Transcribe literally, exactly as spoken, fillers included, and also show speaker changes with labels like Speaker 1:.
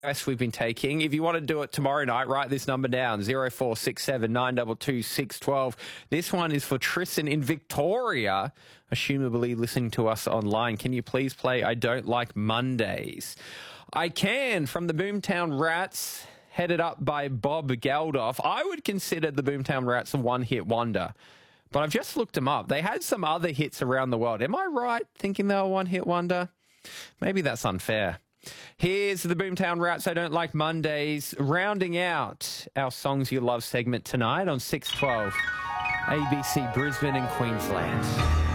Speaker 1: requests we've been taking. If you want to do it tomorrow night, write this number down, zero four six seven nine two two six one two. This one is for Tristan in Victoria, assumably listening to us online. Can you please play I Don't Like Mondays? I can, from the Boomtown Rats, headed up by Bob Geldof. I would consider the Boomtown Rats a one-hit wonder, but I've just looked them up. They had some other hits around the world. Am I right thinking they were one-hit wonder? Maybe that's unfair. Here's the Boomtown Rats, I Don't Like Mondays, rounding out our Songs You Love segment tonight on six twelve A B C Brisbane and Queensland.